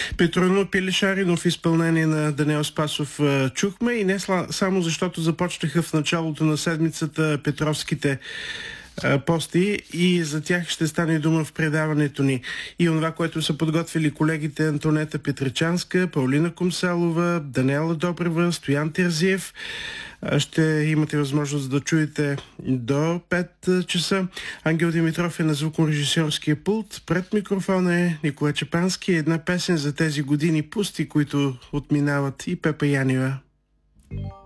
Петроно Пилишаринов в изпълнение на Даниел Спасов чухме и не само защото започнаха в началото на седмицата Петровските пости и за тях ще стане дума в предаването ни. И онова, което са подготвили колегите Антонета Петричанска, Паулина Комсалова, Даниела Добрева, Стоян Терзиев. Ще имате възможност да чуете до 5 часа. Ангел Димитров е на звукорежисьорския пулт. Пред микрофона е Николай Чепански. Една песен за тези години пусти, които отминават, и Пепа Янева.